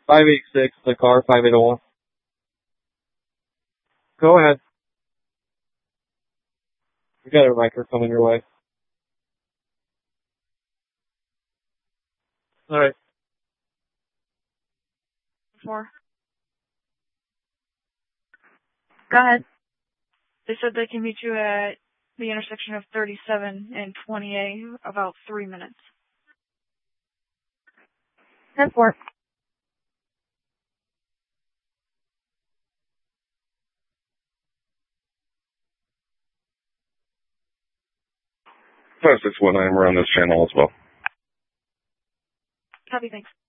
586, the car, 5801. Go ahead. We got a Riker coming your way. Alright. 4. Go ahead. They said they can meet you at the intersection of 37 and 20A about 3 minutes. 10-4. I am around this channel as well. Copy, thanks.